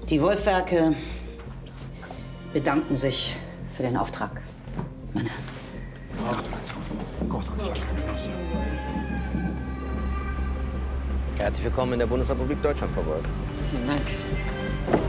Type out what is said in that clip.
Die Wolfwerke bedanken sich für den Auftrag, meine Herren. Gratulation. Großartig. Herzlich willkommen in der Bundesrepublik Deutschland, Frau Wolf. Vielen Dank.